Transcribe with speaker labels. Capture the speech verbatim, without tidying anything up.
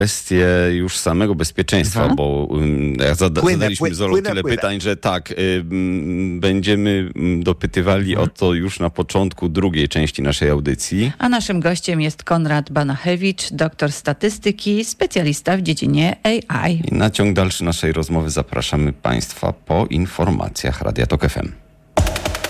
Speaker 1: Kwestię już samego bezpieczeństwa,
Speaker 2: Aha.
Speaker 1: bo um, zada-
Speaker 3: Płynę,
Speaker 1: zadaliśmy
Speaker 3: pły-
Speaker 1: z Olą
Speaker 3: płynę,
Speaker 1: tyle
Speaker 3: płynę.
Speaker 1: pytań, że tak, y, m, będziemy m, dopytywali o to już na początku drugiej części naszej audycji.
Speaker 2: A naszym gościem jest Konrad Banachewicz, doktor statystyki, specjalista w dziedzinie A I.
Speaker 1: I na ciąg dalszy naszej rozmowy zapraszamy Państwa po informacjach Radia Tok F M.